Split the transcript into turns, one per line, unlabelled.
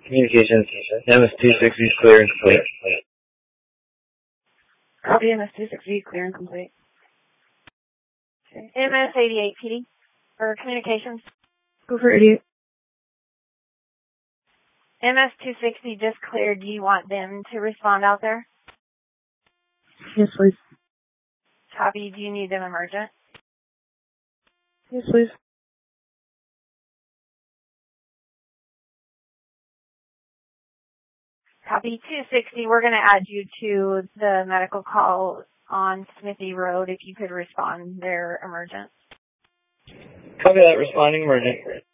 Communications, MS-260 is clear and complete.
Copy, MS-260, clear and complete. Okay. MS-88, PD, for communications.
Go for 88.
MS-260 just cleared. Do you want them to respond out there?
Yes, please.
Copy, do you need them emergent?
Yes, please.
Copy 260, we're going to add you to the medical call on Smithy Road. If you could respond, they're emergent.
Copy that, responding emergent.